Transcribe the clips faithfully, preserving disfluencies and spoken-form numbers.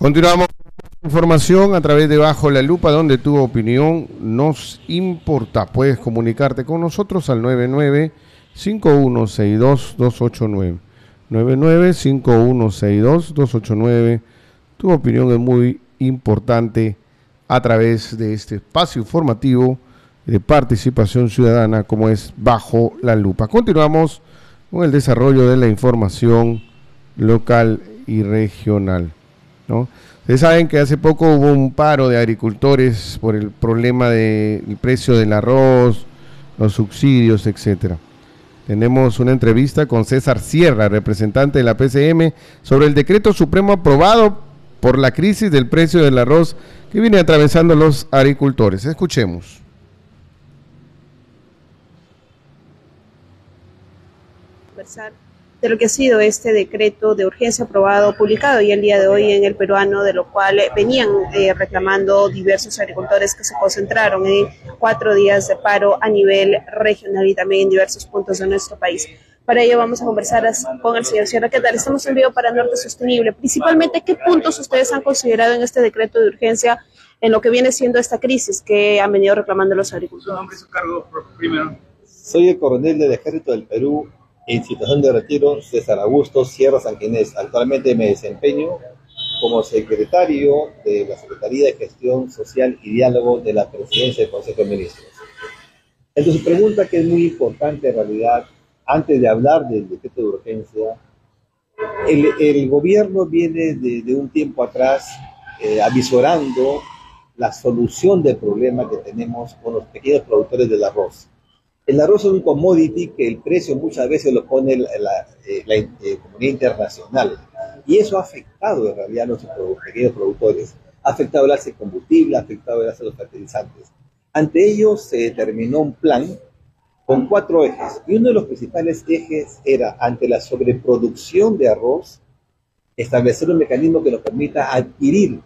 Continuamos con información a través de Bajo la Lupa, donde tu opinión nos importa. Puedes comunicarte con nosotros al nueve nueve cinco uno seis dos dos ocho nueve. nueve nueve cinco uno seis dos dos ocho nueve. Tu opinión es muy importante a través de este espacio informativo de participación ciudadana como es Bajo la Lupa. Continuamos con el desarrollo de la información local y regional, ¿no? Ustedes saben que hace poco hubo un paro de agricultores por el problema del precio del arroz, los subsidios, etcétera. Tenemos una entrevista con César Sierra, representante de la P C M, sobre el decreto supremo aprobado por la crisis del precio del arroz que viene atravesando los agricultores. Escuchemos. De lo que ha sido este decreto de urgencia aprobado, publicado y el día de hoy en El Peruano, de lo cual venían eh, reclamando diversos agricultores que se concentraron en cuatro días de paro a nivel regional y también en diversos puntos de nuestro país. Para ello vamos a conversar con el señor Sierra. ¿Qué tal? Estamos en vivo para Norte Sostenible. Principalmente, ¿qué puntos ustedes han considerado en este decreto de urgencia en lo que viene siendo esta crisis que han venido reclamando los agricultores? Su nombre y su cargo, primero. Soy el coronel del Ejército del Perú, en situación de retiro, César Augusto Sierra Sanguinés. Actualmente me desempeño como secretario de la Secretaría de Gestión Social y Diálogo de la Presidencia del Consejo de Ministros. Entonces, pregunta que es muy importante en realidad, antes de hablar del decreto de urgencia, el, el gobierno viene de, de un tiempo atrás eh, avisorando la solución del problema que tenemos con los pequeños productores del arroz. El arroz es un commodity que el precio muchas veces lo pone la, la, la, la comunidad internacional, y eso ha afectado en realidad a nuestros pequeños productores, ha afectado el alza de combustible, ha afectado el alza de los fertilizantes. Ante ello se determinó un plan con cuatro ejes, y uno de los principales ejes era, ante la sobreproducción de arroz, establecer un mecanismo que nos permita adquirir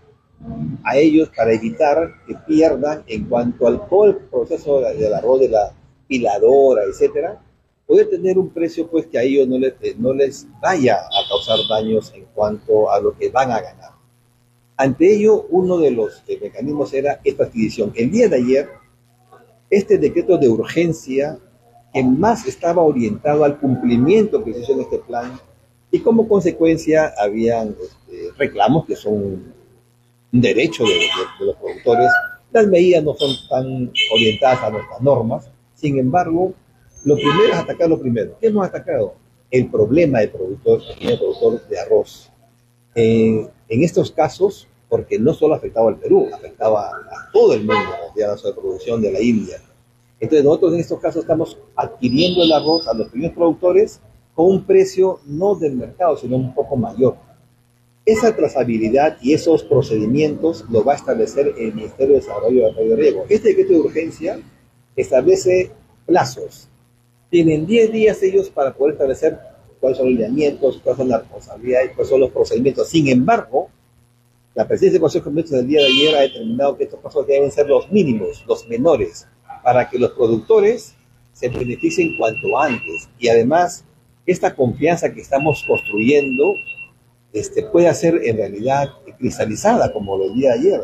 a ellos para evitar que pierdan en cuanto al todo el proceso del arroz, de la piladora, etcétera, puede tener un precio pues que a ellos no les, no les vaya a causar daños en cuanto a lo que van a ganar. Ante ello, uno de los eh, mecanismos era esta adquisición. El día de ayer, este decreto de urgencia, que más estaba orientado al cumplimiento que se hizo en este plan, y como consecuencia habían este, reclamos que son un derecho de, de, de los productores. Las medidas no son tan orientadas a nuestras normas. Sin embargo, lo primero es atacar lo primero. ¿Qué hemos atacado? El problema del productor, pequeño productor de arroz. Eh, en estos casos, porque no solo afectaba al Perú, afectaba a todo el mundo, ya la sobreproducción de la India. Entonces nosotros en estos casos estamos adquiriendo el arroz a los pequeños productores con un precio no del mercado, sino un poco mayor. Esa trazabilidad y esos procedimientos lo va a establecer el Ministerio de Desarrollo de Riego. Este decreto de urgencia establece plazos. Tienen diez días ellos para poder establecer cuáles son los lineamientos, cuáles son las responsabilidades, cuáles son los procedimientos. Sin embargo, la Presidencia del Consejo de Ministros del día de ayer ha determinado que estos plazos deben ser los mínimos, los menores, para que los productores se beneficien cuanto antes. Y además, esta confianza que estamos construyendo este, pueda ser en realidad cristalizada, como lo día de ayer.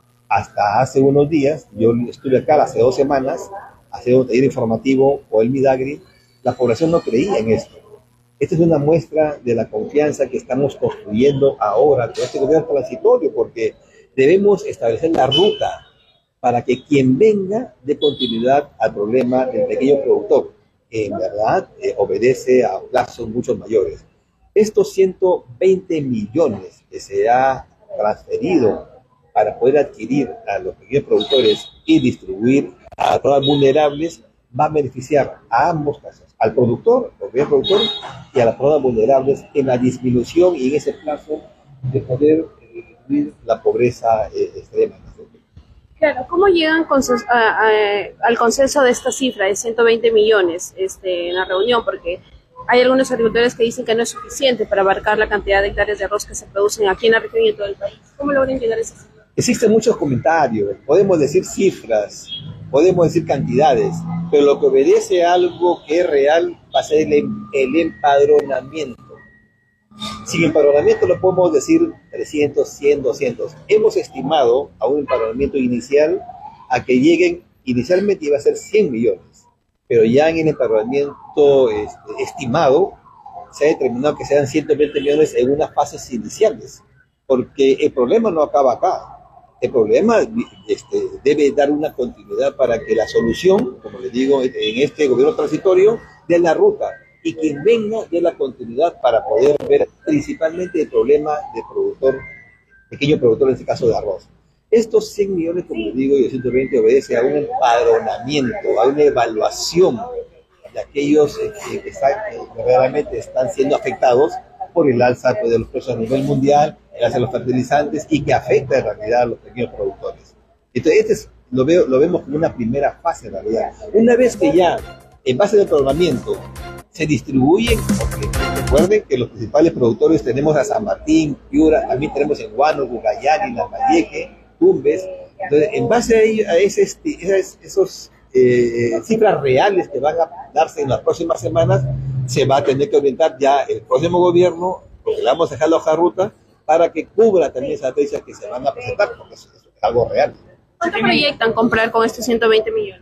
Hasta hace unos días, yo estuve acá hace dos semanas, haciendo un taller informativo o el Midagri, la población no creía en esto. Esta es una muestra de la confianza que estamos construyendo ahora con este gobierno transitorio, porque debemos establecer la ruta para que quien venga dé continuidad al problema del pequeño productor, que en verdad eh, obedece a plazos mucho mayores. Estos ciento veinte millones que se ha transferido para poder adquirir a los pequeños productores y distribuir a zonas vulnerables, va a beneficiar a ambos casos, al productor, al pequeño productor, y a las zonas vulnerables en la disminución y en ese plazo de poder reducir la pobreza eh, extrema. Claro, ¿cómo llegan consenso, a, a, al consenso de esta cifra de ciento veinte millones este, en la reunión? Porque hay algunos agricultores que dicen que no es suficiente para abarcar la cantidad de hectáreas de arroz que se producen aquí en la región y en todo el país. ¿Cómo logran llegar a esa cifra? Existen muchos comentarios, podemos decir cifras, podemos decir cantidades, pero lo que obedece a algo que es real va a ser el, el empadronamiento. Sin empadronamiento lo podemos decir trescientos, cien, doscientos. Hemos estimado a un empadronamiento inicial a que lleguen, inicialmente iba a ser cien millones, pero ya en el empadronamiento este, estimado se ha determinado que sean ciento veinte millones en unas fases iniciales, porque el problema no acaba acá. El problema este, debe dar una continuidad para que la solución, como les digo, en este gobierno transitorio, dé la ruta y quien venga dé la continuidad para poder ver principalmente el problema del productor, pequeño productor en este caso de arroz. Estos cien millones, como les digo, y los ciento veinte obedece a un empadronamiento, a una evaluación de aquellos eh, que, están, que realmente están siendo afectados por el alza pues, de los precios a nivel mundial, el alza de los fertilizantes y que afecta en realidad a los pequeños productores. Entonces, este es, lo, veo, lo vemos como una primera fase en realidad. Una vez que ya, en base al empadronamiento, se distribuyen, porque recuerden que los principales productores tenemos a San Martín, Piura, también tenemos en Huánuco, Ucayali, Lambayeque, Tumbes. Entonces, en base a, ello, a ese, esas esos, eh, cifras reales que van a darse en las próximas semanas, se va a tener que orientar ya el próximo gobierno, porque le vamos a dejar la hoja de ruta, para que cubra también esas fechas que se van a presentar, porque eso, eso es algo real. ¿Cuánto proyectan comprar con estos ciento veinte millones?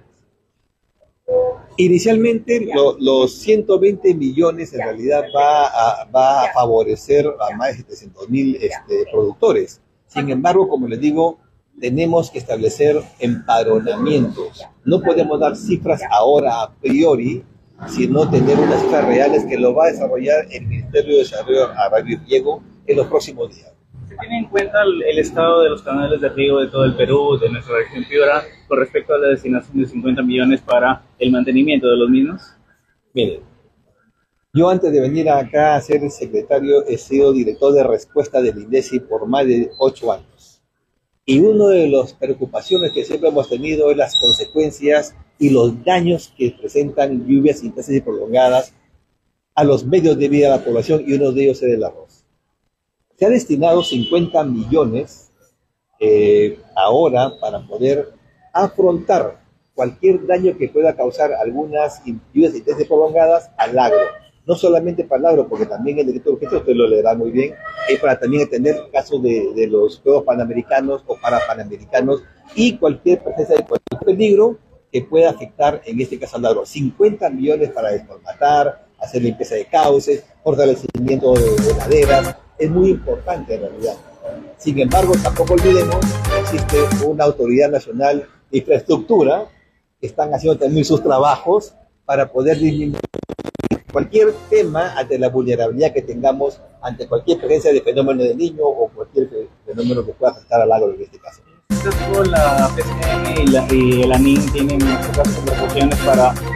Inicialmente lo, los ciento veinte millones en realidad va a, va a favorecer a más de setecientos mil este, productores. Sin embargo, como les digo, tenemos que establecer empadronamientos. No podemos dar cifras ahora a priori, sino tener unas cifras reales que lo va a desarrollar el Ministerio de Desarrollo Agrario y Riego en los próximos días. ¿Se tiene en cuenta el, el estado de los canales de riego de todo el Perú, de nuestra región Piura, con respecto a la destinación de cincuenta millones para el mantenimiento de los mismos? Miren, yo antes de venir acá a ser el secretario he sido director de respuesta del INDECI por más de ocho años. Y una de las preocupaciones que siempre hemos tenido es las consecuencias y los daños que presentan lluvias intensas y prolongadas a los medios de vida de la población, y uno de ellos es el arroz. Se ha destinado cincuenta millones eh, ahora para poder afrontar cualquier daño que pueda causar algunas lluvias intensas y prolongadas al agro. No solamente para el agro, porque también el delito de urgencia, usted lo leerá muy bien, es para también atender casos de, de los Juegos Panamericanos o Parapanamericanos y cualquier presencia de cualquier peligro que pueda afectar, en este caso al agro. cincuenta millones para desformatar, hacer limpieza de cauces, fortalecimiento de, de laderas. Es muy importante en realidad. Sin embargo, tampoco olvidemos que existe una Autoridad Nacional de Infraestructura que están haciendo también sus trabajos para poder disminuir cualquier tema ante la vulnerabilidad que tengamos ante cualquier presencia de fenómeno de niño o cualquier fenómeno que pueda afectar al agro en este caso. La P C M y, la, y el ANIN tienen otras conversaciones para